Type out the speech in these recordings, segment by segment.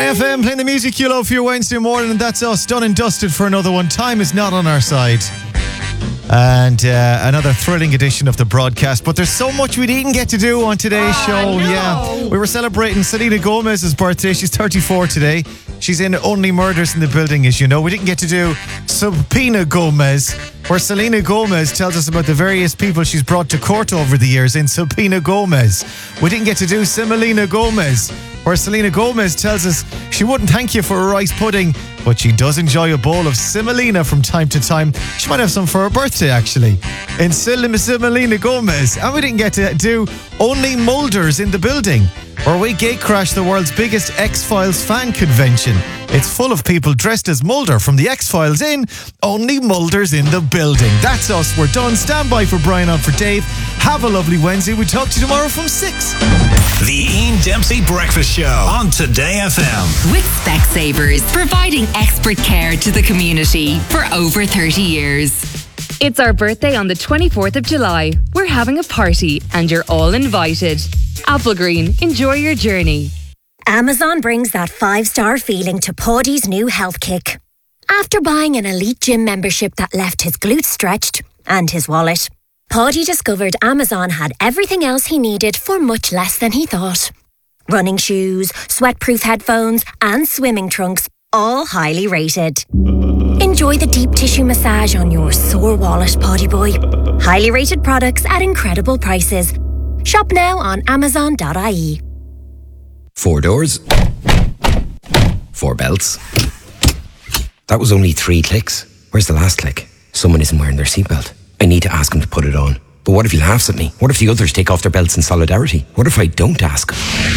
Today FM playing the music you love for your Wednesday morning, and that's us done and dusted for another one. Time is not on our side. And another thrilling edition of the broadcast. But there's so much we didn't get to do on today's show. No. Yeah, we were celebrating Selena Gomez's birthday. She's 34 today. She's in Only Murders in the Building, as you know. We didn't get to do Subpoena Gomez, where Selena Gomez tells us about the various people she's brought to court over the years in Subpoena Gomez. We didn't get to do Semolina Gomez, where Selena Gomez tells us she wouldn't thank you for a rice pudding, but she does enjoy a bowl of semolina from time to time. She might have some for her birthday, actually. In Semolina Gomez. And we didn't get to do Only Mulders in the Building, where we gatecrash the world's biggest X-Files fan convention. It's full of people dressed as Mulder from the X-Files in Only Mulders in the Building. That's us. We're done. Stand by for Brian on for Dave. Have a lovely Wednesday. We talk to you tomorrow from 6. The Ian Dempsey Breakfast Show on Today FM. With Specsavers, providing expert care to the community for over 30 years. It's our birthday on the 24th of July. We're having a party and you're all invited. Applegreen, enjoy your journey. Amazon brings that 5-star feeling to Paddy's new health kick. After buying an elite gym membership that left his glutes stretched and his wallet, Paddy discovered Amazon had everything else he needed for much less than he thought. Running shoes, sweatproof headphones and swimming trunks, all highly rated. Enjoy the deep tissue massage on your sore wallet, Paddy boy. Highly rated products at incredible prices. Shop now on Amazon.ie. 4 doors. 4 belts. That was only 3 clicks. Where's the last click? Someone isn't wearing their seatbelt. I need to ask him to put it on. But what if he laughs at me? What if the others take off their belts in solidarity? What if I don't ask?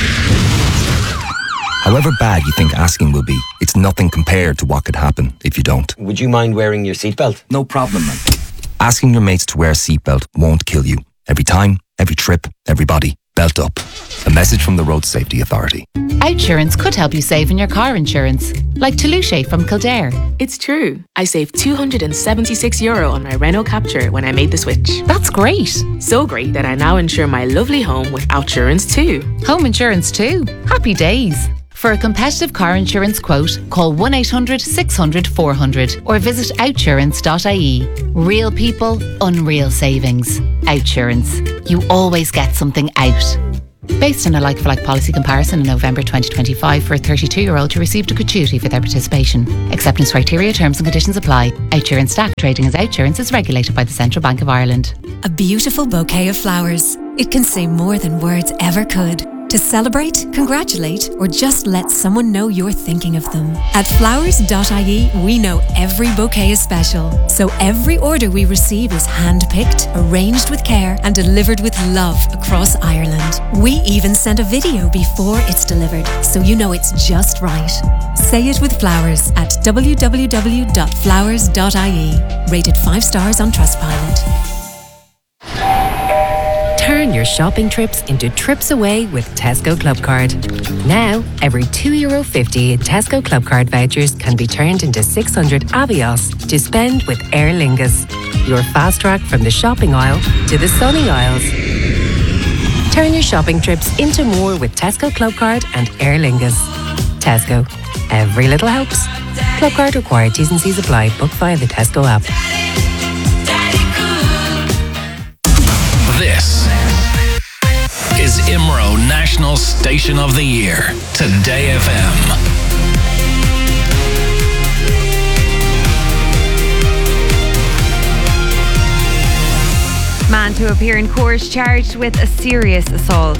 However bad you think asking will be, it's nothing compared to what could happen if you don't. Would you mind wearing your seatbelt? No problem, man. Asking your mates to wear a seatbelt won't kill you. Every time, every trip, everybody, belt up. A message from the Road Safety Authority. Outsurance could help you save in your car insurance. Like Toulouse from Kildare. It's true. I saved €276 on my Renault Captur when I made the switch. That's great. So great that I now insure my lovely home with Outsurance too. Home insurance too. Happy days. For a competitive car insurance quote, call 1-800-600-400 or visit outsurance.ie. Real people, unreal savings. Outsurance. You always get something out. Based on a like-for-like policy comparison in November 2025 for a 32-year-old who received a gratuity for their participation. Acceptance criteria, terms and conditions apply. Outsurance staff trading as Outsurance is regulated by the Central Bank of Ireland. A beautiful bouquet of flowers. It can say more than words ever could. To celebrate, congratulate, or just let someone know you're thinking of them. At flowers.ie, we know every bouquet is special. So every order we receive is hand-picked, arranged with care, and delivered with love across Ireland. We even send a video before it's delivered, so you know it's just right. Say it with flowers at www.flowers.ie. Rated 5 stars on Trustpilot. Turn your shopping trips into trips away with Tesco Clubcard. Now, every €2.50 in Tesco Clubcard vouchers can be turned into 600 Avios to spend with Aer Lingus. Your fast track from the shopping aisle to the sunny aisles. Turn your shopping trips into more with Tesco Clubcard and Aer Lingus. Tesco. Every little helps. Clubcard required. T's and C's apply. Book via the Tesco app. This is IMRO National Station of the Year. Today FM. Man to appear in court charged with a serious assault.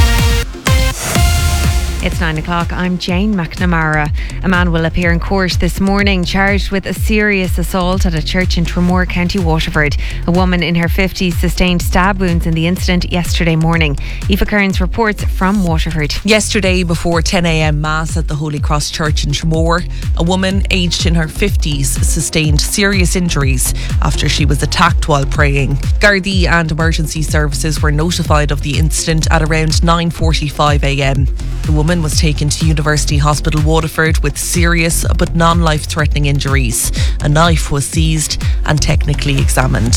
It's 9 o'clock. I'm Jane McNamara. A man will appear in court this morning charged with a serious assault at a church in Tramore, County Waterford. A woman in her 50s sustained stab wounds in the incident yesterday morning. Aoife Kearns reports from Waterford. Yesterday, before 10 a.m. Mass at the Holy Cross Church in Tramore, a woman aged in her 50s sustained serious injuries after she was attacked while praying. Gardaí and emergency services were notified of the incident at around 9:45 a.m. The woman was taken to University Hospital Waterford with serious but non-life-threatening injuries. A knife was seized and technically examined.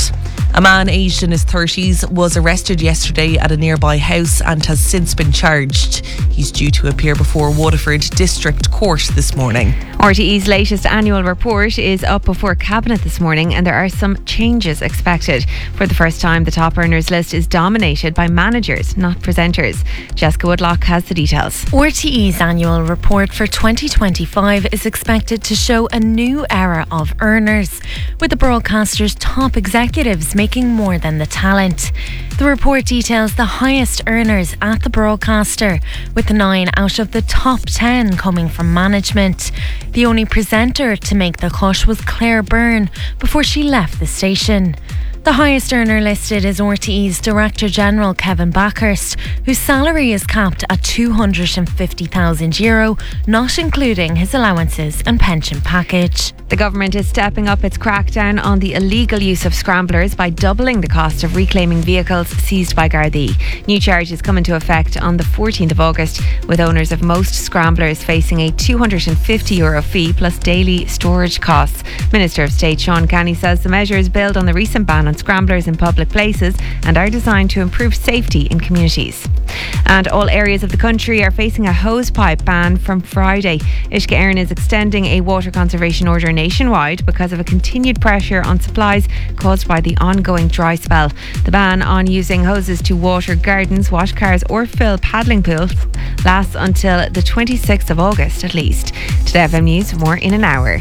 A man aged in his 30s was arrested yesterday at a nearby house and has since been charged. He's due to appear before Waterford District Court this morning. RTE's latest annual report is up before Cabinet this morning, and there are some changes expected. For the first time, the top earners list is dominated by managers, not presenters. Jessica Woodlock has the details. RTE's annual report for 2025 is expected to show a new era of earners, with the broadcaster's top executives making more than the talent. The report details the highest earners at the broadcaster, with 9 out of the top 10 coming from management. The only presenter to make the cut was Claire Byrne before she left the station. The highest earner listed is RTE's Director General Kevin Backhurst, whose salary is capped at €250,000, not including his allowances and pension package. The government is stepping up its crackdown on the illegal use of scramblers by doubling the cost of reclaiming vehicles seized by Gardaí. New charges come into effect on the 14th of August, with owners of most scramblers facing a €250 fee plus daily storage costs. Minister of State Sean Canny says the measures build on the recent ban on scramblers in public places and are designed to improve safety in communities. And all areas of the country are facing a hosepipe ban from Friday. Uisce Éireann is extending a water conservation order nationwide because of a continued pressure on supplies caused by the ongoing dry spell. The ban on using hoses to water gardens, wash cars or fill paddling pools lasts until the 26th of August at least. Today FM News, more in an hour.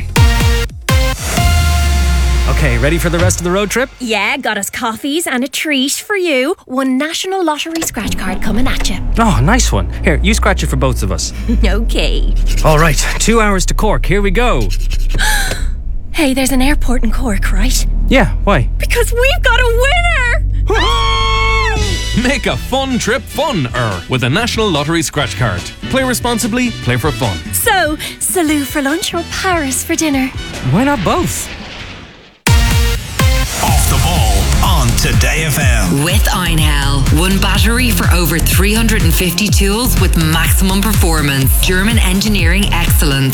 Okay, ready for the rest of the road trip? Yeah, got us coffees and a treat for you. One National Lottery scratch card coming at you. Oh, nice one. Here, you scratch it for both of us. Okay. All right, 2 hours to Cork. Here we go. Hey, there's an airport in Cork, right? Yeah, why? Because we've got a winner! Make a fun trip fun-er with a National Lottery scratch card. Play responsibly, play for fun. So, Salou for lunch or Paris for dinner? Why not both? Off the ball on Today FM. With Einhell. One battery for over 350 tools with maximum performance. German engineering excellence.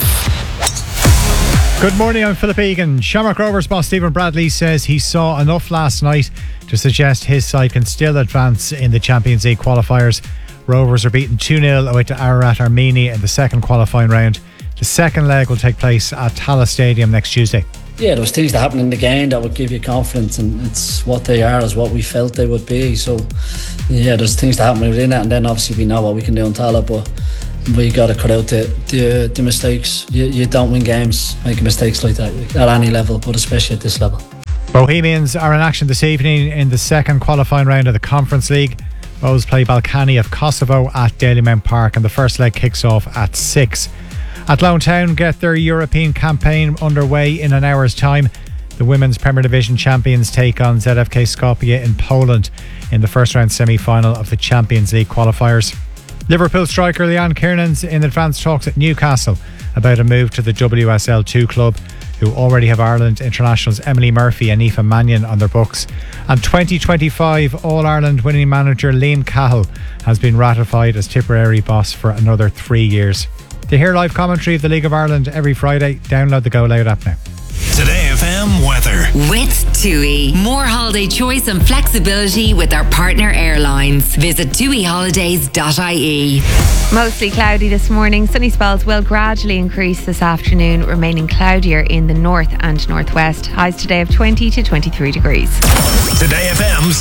Good morning, I'm Philip Egan. Shamrock Rovers boss Stephen Bradley says he saw enough last night to suggest his side can still advance in the Champions League qualifiers. Rovers are beaten 2-0 away to Ararat Armenia in the second qualifying round. The second leg will take place at Tallaght Stadium next Tuesday. Yeah, there was things that happened in the game that would give you confidence, and it's what they are is what we felt they would be. So yeah, there's things that happen within it, and then obviously we know what we can do in Tallaght, but we got to cut out the mistakes. You don't win games making mistakes like that at any level, but especially at this level. Bohemians are in action this evening in the second qualifying round of the Conference League. Bohs play Balkany of Kosovo at Dalymount Park, and the first leg kicks off at 6. Athlone Town get their European campaign underway in an hour's time. The Women's Premier Division champions take on ZFK Skopje in Poland in the first round semi-final of the Champions League qualifiers. Liverpool striker Leon Kiernan's in advanced talks at Newcastle about a move to the WSL2 club, who already have Ireland internationals Emily Murphy and Aoife Mannion on their books. And 2025 All-Ireland winning manager Liam Cahill has been ratified as Tipperary boss for another 3 years. To hear live commentary of the League of Ireland every Friday, download the Go Loud app now. Today FM weather. With TUI. More holiday choice and flexibility with our partner airlines. Visit tuiholidays.ie. Mostly cloudy this morning. Sunny spells will gradually increase this afternoon, remaining cloudier in the north and northwest. Highs today of 20 to 23 degrees. Today FM's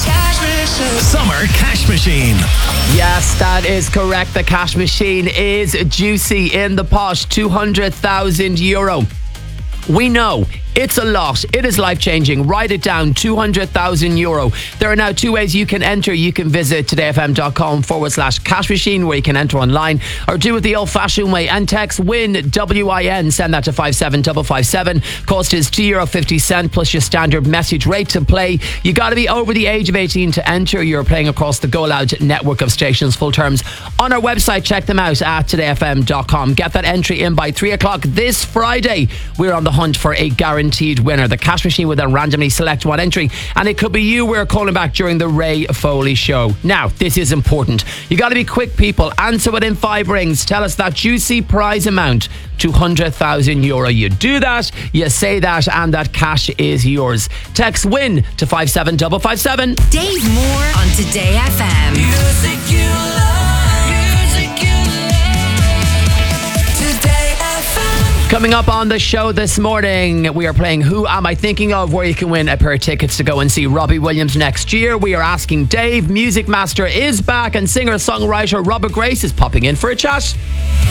Summer Cash Machine. Yes, that is correct. The cash machine is juicy in the pot. €200,000. We know it's a lot. It is life-changing. Write it down, €200,000. There are now 2 ways you can enter. You can visit todayfm.com/cash machine, where you can enter online, or do it the old-fashioned way and text WIN, WIN. Send that to 57557. Cost is €2.50 plus your standard message rate to play. You got to be over the age of 18 to enter. You're playing across the Go Loud network of stations. Full terms on our website. Check them out at todayfm.com. Get that entry in by 3 o'clock this Friday. We're on the hunt for a guaranteed guaranteed winner. The cash machine will then randomly select one entry, and it could be you we're calling back during the Ray Foley show. Now, this is important. You got to be quick, people. Answer within 5 rings. Tell us that juicy prize amount, €200,000. You do that, you say that, and that cash is yours. Text WIN to 57557. Dave Moore on Today FM. Music you love, music you love. Today FM. Coming up on the show this morning, we are playing Who Am I Thinking Of, where you can win a pair of tickets to go and see Robbie Williams next year. We are asking Dave. Music Master is back, and singer-songwriter Robert Grace is popping in for a chat.